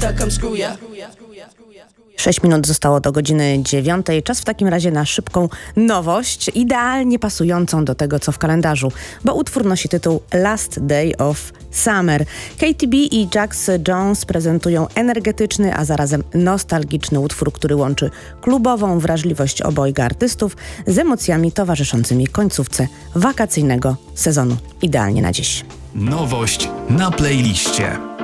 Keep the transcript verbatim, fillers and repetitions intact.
better come screw ya. Sześć minut zostało do godziny dziewiątej. Czas w takim razie na szybką nowość, idealnie pasującą do tego, co w kalendarzu, bo utwór nosi tytuł Last Day of Summer. Katy B i Jax Jones prezentują energetyczny, a zarazem nostalgiczny utwór, który łączy klubową wrażliwość obojga artystów z emocjami towarzyszącymi końcówce wakacyjnego sezonu. Idealnie na dziś. Nowość na playliście.